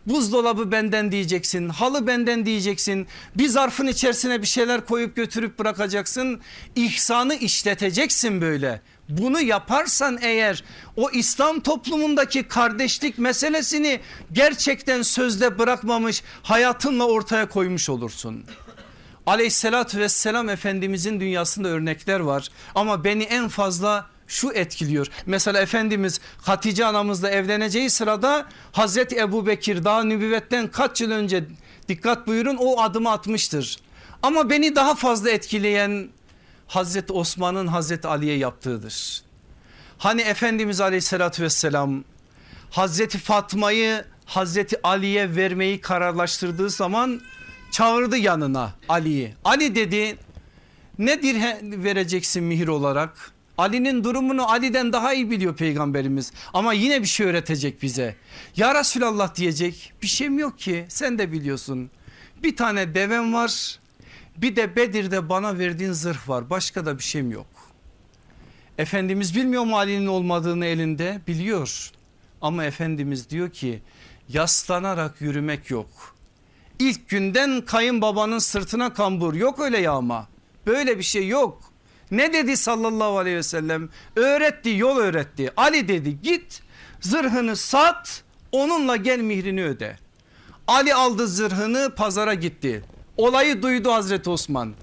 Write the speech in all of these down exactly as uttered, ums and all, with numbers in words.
Buzdolabı benden diyeceksin, halı benden diyeceksin, bir zarfın içerisine bir şeyler koyup götürüp bırakacaksın. İhsanı işleteceksin böyle. Bunu yaparsan eğer o İslam toplumundaki kardeşlik meselesini gerçekten sözde bırakmamış, hayatınla ortaya koymuş olursun. Aleyhissalatü vesselam Efendimizin dünyasında örnekler var ama beni en fazla şu etkiliyor. Mesela Efendimiz Hatice anamızla evleneceği sırada Hazreti Ebu Bekir daha nübüvvetten kaç yıl önce, dikkat buyurun, o adımı atmıştır. Ama beni daha fazla etkileyen Hazreti Osman'ın Hazreti Ali'ye yaptığıdır. Hani Efendimiz aleyhissalatü vesselam Hazreti Fatma'yı Hazreti Ali'ye vermeyi kararlaştırdığı zaman çağırdı yanına Ali'yi. Ali dedi, ne dirhem vereceksin mihir olarak? Ali'nin durumunu Ali'den daha iyi biliyor peygamberimiz ama yine bir şey öğretecek bize. Ya Resulallah diyecek, bir şeyim yok ki, sen de biliyorsun. Bir tane devem var, bir de Bedir'de bana verdiğin zırh var, başka da bir şeyim yok. Efendimiz bilmiyor mu Ali'nin olmadığını elinde? Biliyor. Ama Efendimiz diyor ki yaslanarak yürümek yok. İlk günden kayınbabanın sırtına kambur, yok öyle yağma. Böyle bir şey yok. Ne dedi sallallahu aleyhi ve sellem? Öğretti, yol öğretti. Ali dedi git zırhını sat, onunla gel mihrini öde. Ali aldı zırhını, pazara gitti. Olayı duydu Hazreti Osman.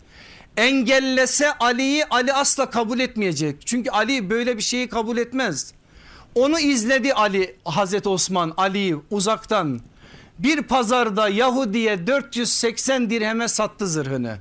Engellese Ali'yi, Ali asla kabul etmeyecek. Çünkü Ali böyle bir şeyi kabul etmez. Onu izledi Ali, Hazreti Osman Ali'yi uzaktan. Bir pazarda Yahudi'ye dört yüz seksen dirheme sattı zırhını.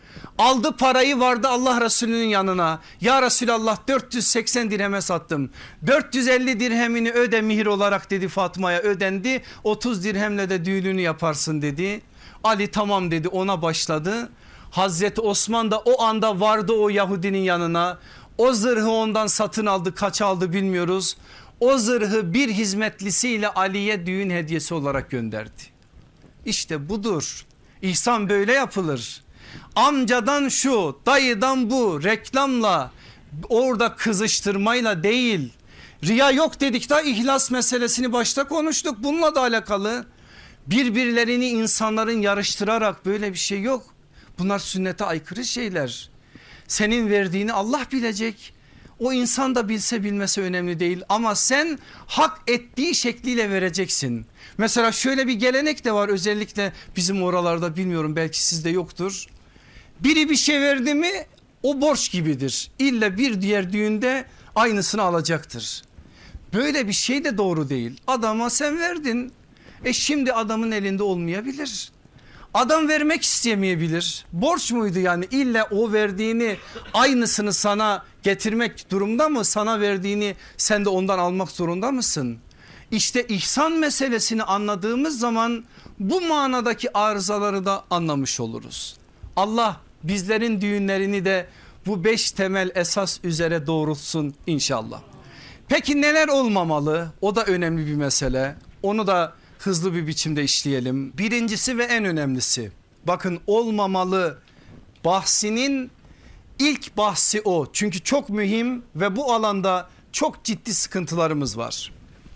Aldı parayı, vardı Allah Resulü'nün yanına. Ya Resulallah dört yüz seksen dirheme sattım. dört yüz elli dirhemini öde mihir olarak dedi, Fatma'ya ödendi. otuz dirhemle de düğününü yaparsın dedi. Ali tamam dedi, ona başladı. Hazreti Osman da o anda vardı o Yahudinin yanına. O zırhı ondan satın aldı, kaç aldı bilmiyoruz. O zırhı bir hizmetlisiyle Ali'ye düğün hediyesi olarak gönderdi. İşte budur. İhsan böyle yapılır. Amcadan şu, dayıdan bu, reklamla, orada kızıştırmayla değil. Riya yok dedik de ihlas meselesini başta konuştuk, bununla da alakalı. Birbirlerini insanların yarıştırarak, böyle bir şey yok. Bunlar sünnete aykırı şeyler. Senin verdiğini Allah bilecek. O insan da bilse bilmese önemli değil ama sen hak ettiği şekliyle vereceksin. Mesela şöyle bir gelenek de var, özellikle bizim oralarda, bilmiyorum belki sizde yoktur. Biri bir şey verdi mi o borç gibidir. İlla bir diğer düğünde aynısını alacaktır. Böyle bir şey de doğru değil. Adama sen verdin. E şimdi adamın elinde olmayabilir. Adam vermek istemeyebilir. Borç muydu yani, illa o verdiğini aynısını sana getirmek durumda mı? Sana verdiğini sen de ondan almak zorunda mısın? İşte ihsan meselesini anladığımız zaman bu manadaki arızaları da anlamış oluruz. Allah bizlerin düğünlerini de bu beş temel esas üzere doğrultsun inşallah. Peki neler olmamalı? O da önemli bir mesele. Onu da hızlı bir biçimde işleyelim. Birincisi ve en önemlisi, bakın, olmamalı bahsinin ilk bahsi o. Çünkü çok mühim ve bu alanda çok ciddi sıkıntılarımız var.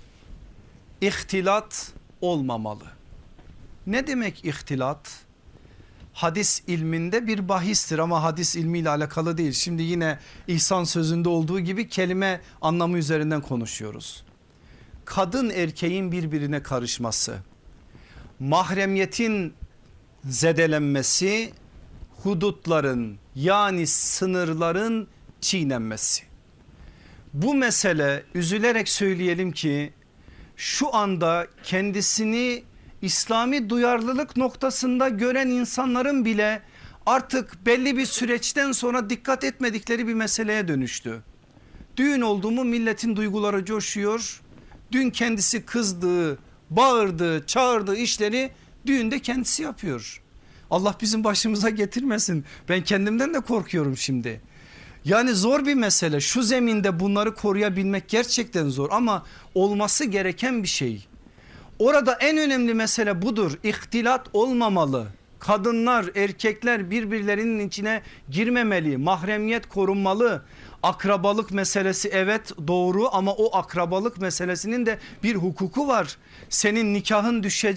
İhtilat olmamalı. Ne demek ihtilat? Hadis ilminde bir bahistir ama hadis ilmiyle alakalı değil. Şimdi yine İhsan sözünde olduğu gibi kelime anlamı üzerinden konuşuyoruz. Kadın erkeğin birbirine karışması, mahremiyetin zedelenmesi, hudutların yani sınırların çiğnenmesi. Bu mesele, üzülerek söyleyelim ki, şu anda kendisini İslami duyarlılık noktasında gören insanların bile artık belli bir süreçten sonra dikkat etmedikleri bir meseleye dönüştü. Düğün oldu mu milletin duyguları coşuyor. Dün kendisi kızdığı, bağırdığı, çağırdığı işleri düğünde kendisi yapıyor. Allah bizim başımıza getirmesin. Ben kendimden de korkuyorum şimdi. Yani zor bir mesele. Şu zeminde bunları koruyabilmek gerçekten zor ama olması gereken bir şey. Orada en önemli mesele budur. İhtilat olmamalı. Kadınlar, erkekler birbirlerinin içine girmemeli. Mahremiyet korunmalı. Akrabalık meselesi evet doğru ama o akrabalık meselesinin de bir hukuku var. Senin nikahın düşecek.